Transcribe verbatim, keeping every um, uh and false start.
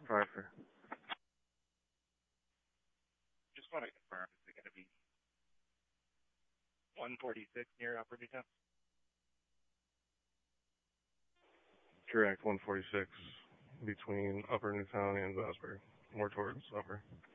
Pfeiffer. Just want to confirm, is it going to be one forty-six near Upper Newtown? Correct, one forty-six between Upper Newtown and Vasburg. More towards Upper.